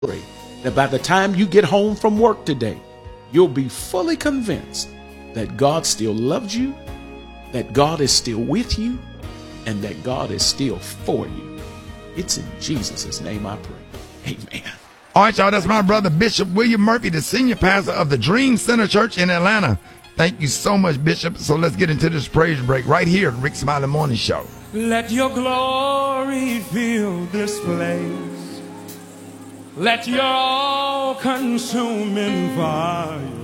pray that by the time you get home from work today, you'll be fully convinced that God still loves you, that God is still with you, and that God is still for you. It's in Jesus' name I pray. Amen. All right, y'all, that's my brother, Bishop William Murphy, the senior pastor of the Dream Center Church in Atlanta. Thank you so much, Bishop. So let's get into this praise break right here at Rick Smiley Morning Show. Let your glory fill this place. Let your all-consuming fire